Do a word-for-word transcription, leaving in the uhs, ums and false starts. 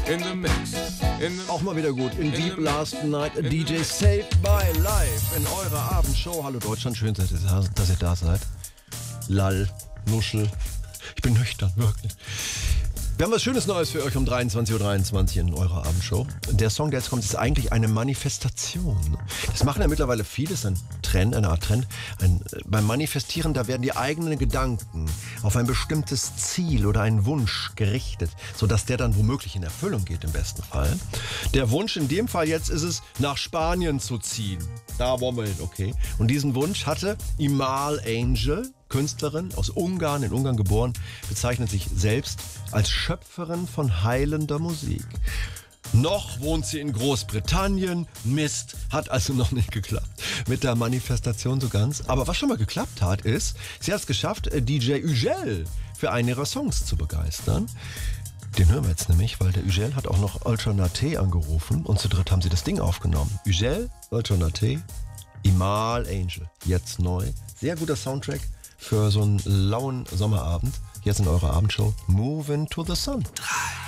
in the mix. In the Auch mal wieder gut. In Deep Last Night, a D J Saved by Life in eurer Abendshow. Hallo Deutschland, schön, dass ihr da, dass ihr da seid. Lall, Nuschel. Ich bin nüchtern, wirklich. Wir haben was Schönes Neues für euch um dreiundzwanzig Uhr dreiundzwanzig in eurer Abendshow. Der Song, der jetzt kommt, ist eigentlich eine Manifestation. Das machen ja mittlerweile viele, das ist ein Trend, eine Art Trend. Ein, beim Manifestieren, da werden die eigenen Gedanken auf ein bestimmtes Ziel oder einen Wunsch gerichtet, sodass der dann womöglich in Erfüllung geht im besten Fall. Der Wunsch in dem Fall jetzt ist es, nach Spanien zu ziehen. Da wollen wir hin, okay. Und diesen Wunsch hatte Imal Angel, Künstlerin aus Ungarn, in Ungarn geboren, bezeichnet sich selbst als Schöpferin von heilender Musik. Noch wohnt sie in Großbritannien. Mist, hat also noch nicht geklappt mit der Manifestation so ganz. Aber was schon mal geklappt hat, ist, sie hat es geschafft, D J Ugel für einen ihrer Songs zu begeistern. Den hören wir jetzt nämlich, weil der Ugel hat auch noch Ultra Naté angerufen und zu dritt haben sie das Ding aufgenommen. Ugel, Ultra Naté, Imal Angel, jetzt neu. Sehr guter Soundtrack für so einen lauen Sommerabend. Jetzt in eurer Abendshow. Move into the Sun. Drei.